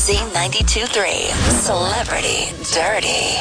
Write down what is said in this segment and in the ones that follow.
Z92.3 Celebrity Dirty.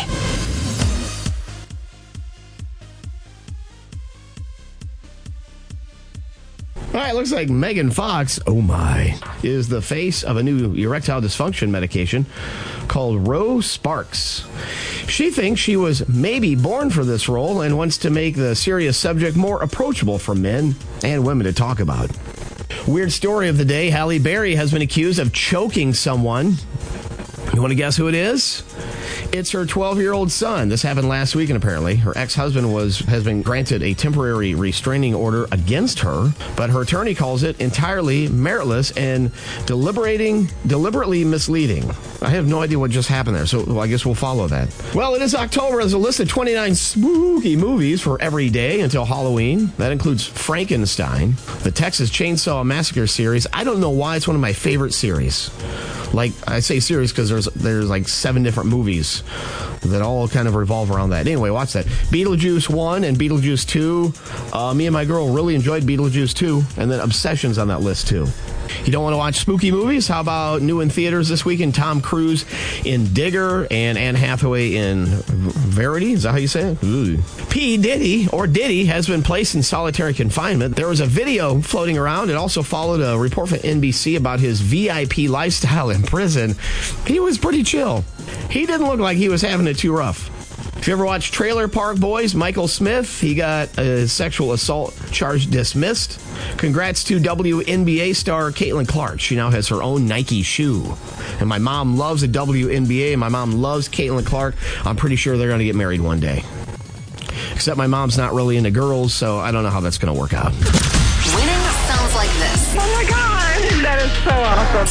All right, looks like Megan Fox, oh my, is the face of a new erectile dysfunction medication called Rose Sparks. She thinks she was maybe born for this role and wants to make the serious subject more approachable for men and women to talk about. Weird story of the day, Halle Berry has been accused of choking someone. You want to guess who it is? It's her 12-year-old son. This happened last week, and apparently her ex-husband has been granted a temporary restraining order against her, but her attorney calls it entirely meritless and deliberately misleading. I have no idea what just happened there, so I guess we'll follow that. Well, it is October. There's a list of 29 spooky movies for every day until Halloween. That includes Frankenstein, the Texas Chainsaw Massacre series. I don't know why it's one of my favorite series. Like, I say series because there's like 7 different movies that all kind of revolve around that. Anyway, watch that. Beetlejuice 1 and Beetlejuice 2. Me and my girl really enjoyed Beetlejuice 2, and then Obsession's on that list too. You don't want to watch spooky movies? How about new in theaters this weekend? Tom Cruise in Digger and Anne Hathaway in Verity. Is that how you say it? Ooh. P. Diddy has been placed in solitary confinement. There was a video floating around. It also followed a report from NBC about his VIP lifestyle in prison. He was pretty chill. He didn't look like he was having it too rough. If you ever watch Trailer Park Boys, Michael Smith, he got a sexual assault charge dismissed. Congrats to WNBA star Caitlin Clark. She now has her own Nike shoe. And my mom loves the WNBA, and my mom loves Caitlin Clark. I'm pretty sure they're going to get married one day. Except my mom's not really into girls, so I don't know how that's going to work out. Winning sounds like this. Oh my God, that is so awesome.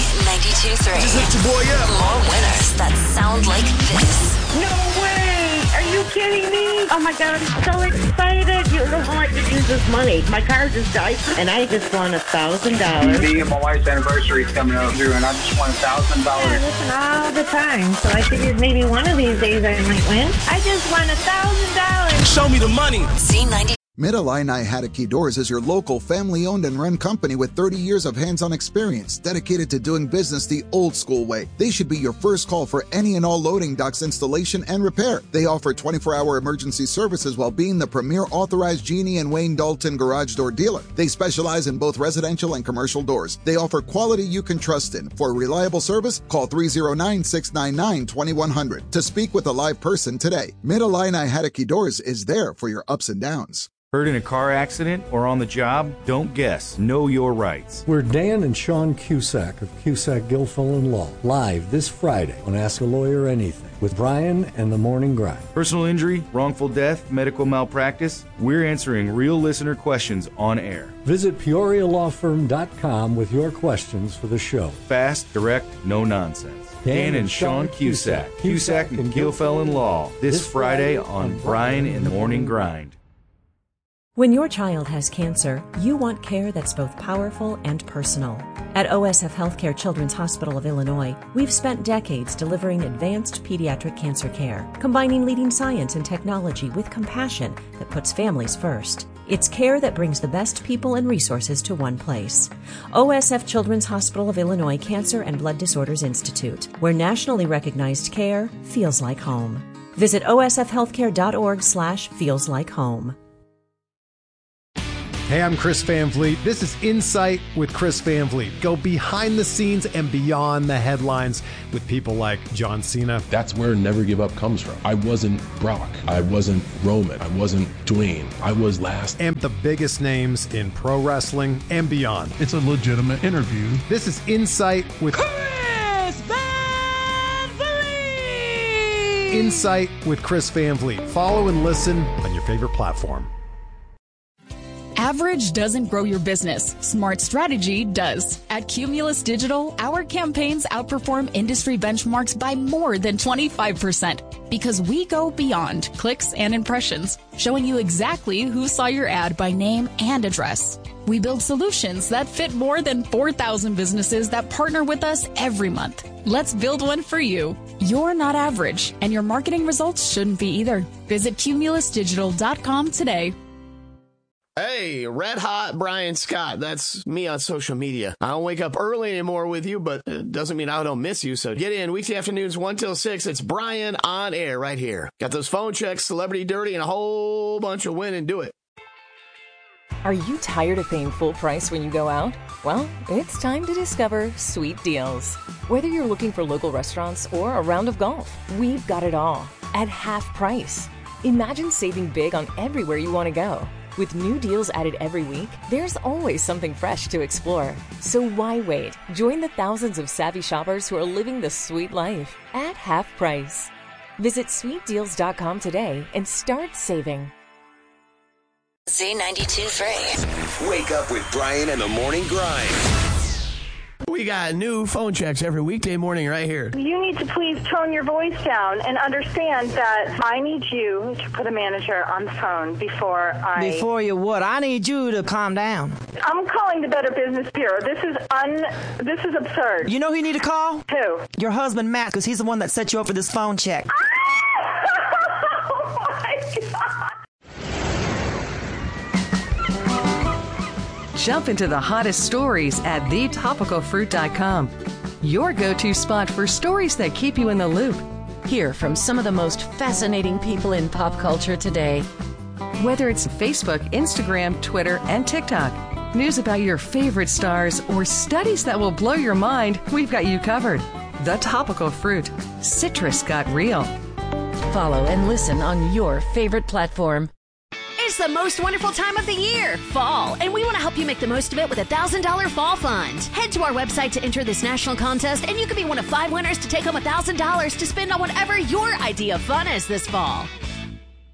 Z92.3. Just lift your boy up. More winners that sound like this. No way! Are you kidding me? Oh my God, I'm so excited. You don't know how I could use this money. My car just died, and I just won $1,000. Me and my wife's anniversary is coming up through, and I just won $1,000. I listen all the time, so I figured maybe one of these days I might win. I just won $1,000. Show me the money. Z90. Mid-Illini Haddocky Doors is your local family-owned and run company with 30 years of hands-on experience dedicated to doing business the old-school way. They should be your first call for any and all loading docks installation and repair. They offer 24-hour emergency services while being the premier authorized Genie and Wayne Dalton garage door dealer. They specialize in both residential and commercial doors. They offer quality you can trust in. For reliable service, call 309-699-2100 to speak with a live person today. Mid-Illini Haddocky Doors is there for your ups and downs. Hurt in a car accident or on the job? Don't guess. Know your rights. We're Dan and Sean Cusack of Cusack Guilfoyle Law, live this Friday on Ask a Lawyer Anything with Brian and the Morning Grind. Personal injury, wrongful death, medical malpractice. We're answering real listener questions on air. Visit PeoriaLawFirm.com with your questions for the show. Fast, direct, no nonsense. Dan and Sean Cusack. Cusack and Guilfoyle Law. This Friday on Brian and the Morning Grind. When your child has cancer, you want care that's both powerful and personal. At OSF Healthcare Children's Hospital of Illinois, we've spent decades delivering advanced pediatric cancer care, combining leading science and technology with compassion that puts families first. It's care that brings the best people and resources to one place. OSF Children's Hospital of Illinois Cancer and Blood Disorders Institute, where nationally recognized care feels like home. Visit osfhealthcare.org/feelslike-home. Hey, I'm Chris Van Vliet. This is Insight with Chris Van Vliet. Go behind the scenes and beyond the headlines with people like John Cena. That's where Never Give Up comes from. I wasn't Brock. I wasn't Roman. I wasn't Dwayne. I was last. And the biggest names in pro wrestling and beyond. It's a legitimate interview. This is Insight with Chris Van Vliet. Insight with Chris Van Vliet. Follow and listen on your favorite platform. Average doesn't grow your business. Smart strategy does. At Cumulus Digital, our campaigns outperform industry benchmarks by more than 25% because we go beyond clicks and impressions, showing you exactly who saw your ad by name and address. We build solutions that fit more than 4,000 businesses that partner with us every month. Let's build one for you. You're not average, and your marketing results shouldn't be either. Visit cumulusdigital.com today. Hey, Red Hot Brian Scott. That's me on social media. I don't wake up early anymore with you, but it doesn't mean I don't miss you. So get in weekday afternoons 1 till 6. It's Brian on air right here. Got those phone checks, Celebrity Dirty, and a whole bunch of win and do it. Are you tired of paying full price when you go out? Well, it's time to discover Sweet Deals. Whether you're looking for local restaurants or a round of golf, we've got it all at half price. Imagine saving big on everywhere you want to go. With new deals added every week, there's always something fresh to explore. So why wait? Join the thousands of savvy shoppers who are living the sweet life at half price. Visit sweetdeals.com today and start saving. Z92.3. Wake up with Brian and the Morning Grind. We got new phone checks every weekday morning right here. You need to please tone your voice down and understand that I need you to put a manager on the phone before Before you what? I need you to calm down. I'm calling the Better Business Bureau. This is absurd. You know who you need to call? Who? Your husband, Matt, because he's the one that set you up for this phone check. Oh, my God. Jump into the hottest stories at thetopicalfruit.com. Your go-to spot for stories that keep you in the loop. Hear from some of the most fascinating people in pop culture today. Whether it's Facebook, Instagram, Twitter, and TikTok, news about your favorite stars, or studies that will blow your mind, we've got you covered. The Topical Fruit. Citrus got real. Follow and listen on your favorite platform. It's the most wonderful time of the year, fall, and we want to help you make the most of it with a $1,000 fall fund. Head to our website to enter this national contest, and you could be one of 5 winners to take home $1,000 to spend on whatever your idea of fun is this fall.